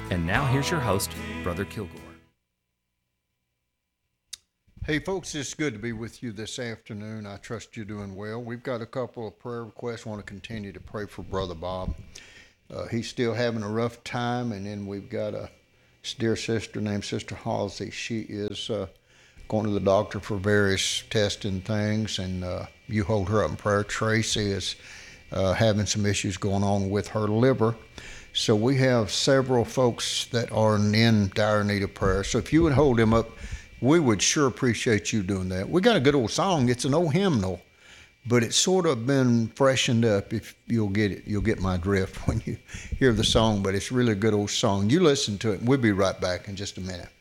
And now here's your host, Brother Kilgore. Hey folks, it's good to be with you this afternoon. I trust you're doing well. We've got a couple of prayer requests. I want to continue to pray for Brother Bob. He's still having a rough time, and then we've got a dear sister named Sister Halsey. She is going to the doctor for various tests and things, and you hold her up in prayer. Tracy is having some issues going on with her liver. So we have several folks that are in dire need of prayer. So if you would hold them up, we would sure appreciate you doing that. We got a good old song. It's an old hymnal, but it's sort of been freshened up. If you'll get it, you'll get my drift when you hear the song, but it's really a good old song. You listen to it, and we'll be right back in just a minute.